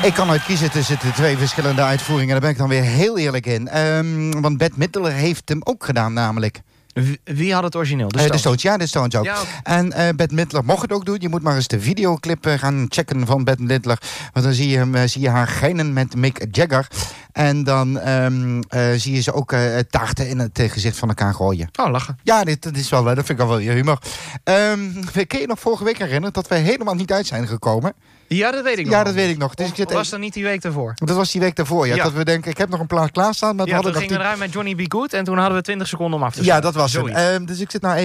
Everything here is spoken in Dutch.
Ik kan uitkiezen tussen de 2 verschillende uitvoeringen. Daar ben ik dan weer heel eerlijk in. Want Bette Midler heeft hem ook gedaan namelijk. Wie had het origineel? De Stones, ja, de Stones ook. Ja, okay. En Bette Midler mocht het ook doen. Je moet maar eens de videoclip gaan checken van Bette Midler. Want dan zie je haar geinen met Mick Jagger. En dan zie je ze ook taarten in het gezicht van elkaar gooien. Oh, lachen. Ja, dat vind ik al wel humor. Kun je nog vorige week herinneren dat wij helemaal niet uit zijn gekomen? Ja, dat weet ik nog. Ja, dat weet ik nog. Dus was dat niet die week daarvoor? Dat was die week daarvoor, ja. Dat we denken, ik heb nog een plaat klaarstaan. Maar toen gingen we eruit met Johnny B. Good en toen hadden we 20 seconden om af te zetten. Ja, dat was het. Dus ik zit nou even